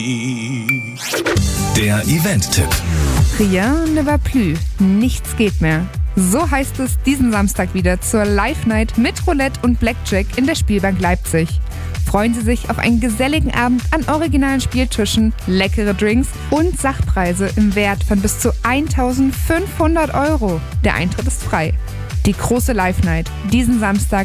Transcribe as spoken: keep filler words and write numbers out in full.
Der Event-Tipp. Rien ne va plus. Nichts geht mehr. So heißt es diesen Samstag wieder zur Live-Night mit Roulette und Blackjack in der Spielbank Leipzig. Freuen Sie sich auf einen geselligen Abend an originalen Spieltischen, leckere Drinks und Sachpreise im Wert von bis zu eintausendfünfhundert Euro. Der Eintritt ist frei. Die große Live-Night diesen Samstag